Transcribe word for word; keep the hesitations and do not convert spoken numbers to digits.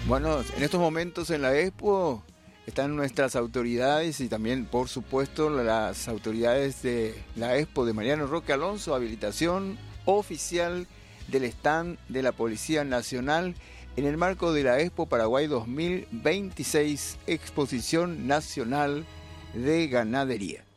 Bueno, en estos momentos en la Expo están nuestras autoridades y también, por supuesto, las autoridades de la Expo de Mariano Roque Alonso, habilitación oficial del stand de la Policía Nacional en el marco de la Expo Paraguay dos mil veintiséis, Exposición Nacional de Ganadería.